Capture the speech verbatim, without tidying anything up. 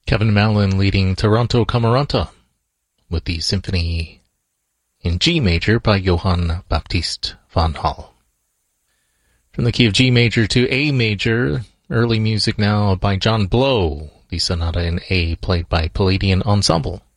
Kevin Mallon leading Toronto Camerata with the Symphony in G major by Johann Baptist van Hal. From the key of G major to A major, early music now by John Blow, the Sonata in A played by Palladian Ensemble.